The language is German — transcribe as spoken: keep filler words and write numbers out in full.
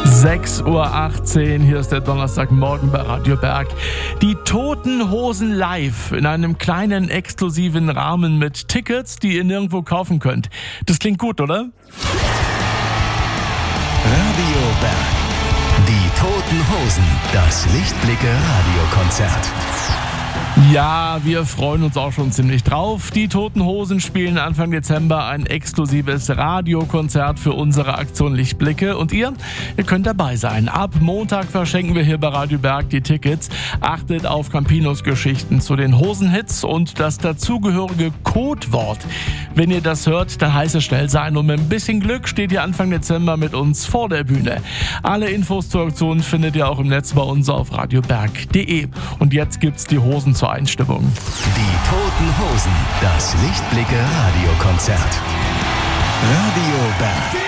sechs Uhr achtzehn, hier ist der Donnerstagmorgen bei Radio Berg. Die Toten Hosen live in einem kleinen exklusiven Rahmen mit Tickets, die ihr nirgendwo kaufen könnt. Das klingt gut, oder? Radio Berg. Die Toten Hosen. Das Lichtblicke Radiokonzert. Ja, wir freuen uns auch schon ziemlich drauf. Die Toten Hosen spielen Anfang Dezember ein exklusives Radiokonzert für unsere Aktion Lichtblicke. Und ihr, ihr könnt dabei sein. Ab Montag verschenken wir hier bei Radio Berg die Tickets. Achtet auf Campinos Geschichten zu den Hosenhits und das dazugehörige Codewort. Wenn ihr das hört, dann heißt es schnell sein. Und mit ein bisschen Glück steht ihr Anfang Dezember mit uns vor der Bühne. Alle Infos zur Aktion findet ihr auch im Netz bei uns auf radioberg punkt de. Und jetzt gibt's die Hosen zur Einstimmung. Die Toten Hosen. Das Lichtblicke Radiokonzert. Radio Berg.